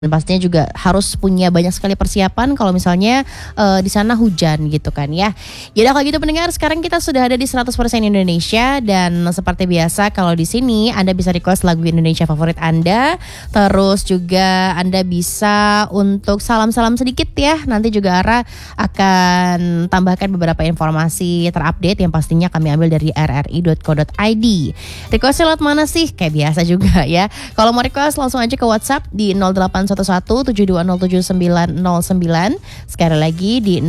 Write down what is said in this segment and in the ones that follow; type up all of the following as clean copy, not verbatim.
Dan pastinya juga harus punya banyak sekali persiapan kalau misalnya di sana hujan gitu kan ya. Jadi kalau gitu pendengar, sekarang kita sudah ada di 100% Indonesia dan seperti biasa kalau di sini Anda bisa request lagu Indonesia favorit Anda. Terus juga Anda bisa untuk salam-salam sedikit ya. Nanti juga Ara akan tambahkan beberapa informasi terupdate yang pastinya kami ambil dari rri.co.id. Requestnya lewat mana sih? Kayak biasa juga ya. Kalau mau request langsung aja ke WhatsApp di 0811-7207909. Sekali lagi di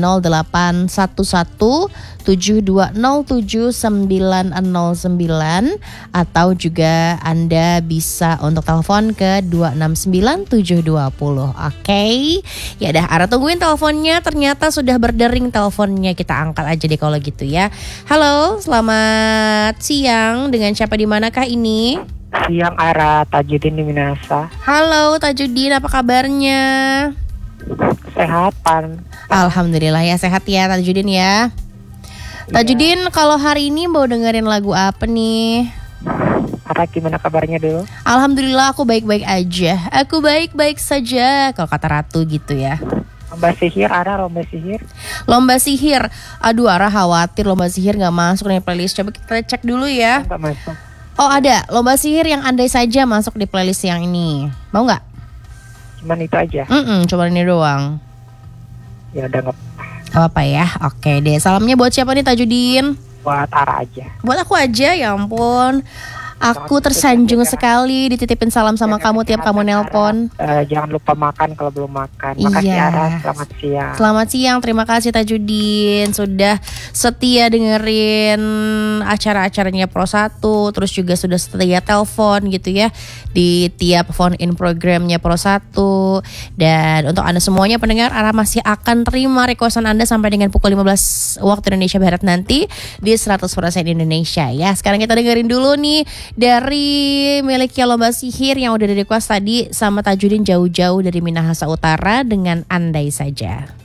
0811-7207909. Atau juga Anda bisa untuk telepon ke 269720. Oke. Ya udah, Ara tungguin teleponnya. Ternyata sudah berdering teleponnya. Kita angkat aja deh kalau gitu ya. Halo, selamat siang. Dengan siapa di manakah ini? Siang, Ara, Tajudin di Minasa. Halo Tajudin, apa kabarnya? Sehatan. Alhamdulillah ya, sehat ya Tajudin ya. Tajudin, kalau hari ini mau dengerin lagu apa nih? Ara, gimana kabarnya dulu? Alhamdulillah aku baik-baik aja. Aku baik-baik saja, kalau kata Ratu gitu ya. Lomba sihir, Ara, lomba sihir. Lomba sihir. Aduh, Ara khawatir lomba sihir gak masuk nih playlist. Coba kita cek dulu ya. Enggak masuk. Oh ada, lomba sihir yang andai saja masuk di playlist yang ini. Mau gak? Cuman itu aja. Coba ini doang. Ya udah, nggak Apa ya? Oke deh, salamnya buat siapa nih Tajudin? buat Ara aja. Buat aku aja, ya ampun. Aku tersanjung sekali dititipin salam sama kamu tiap kamu nelpon. Jangan lupa makan kalau belum makan. Makasih, Iya. Ara, selamat siang. Selamat siang, terima kasih Tajudin sudah setia dengerin acara-acaranya Pro 1, terus juga sudah setia telepon gitu ya di tiap phone in programnya Pro 1. Dan untuk Anda semuanya pendengar, Ara masih akan terima requestan Anda sampai dengan pukul 15 waktu Indonesia Barat nanti di 100% Indonesia ya. Sekarang kita dengerin dulu nih dari miliknya Lomba Sihir yang udah di request tadi sama Tajudin jauh-jauh dari Minahasa Utara dengan Andai Saja.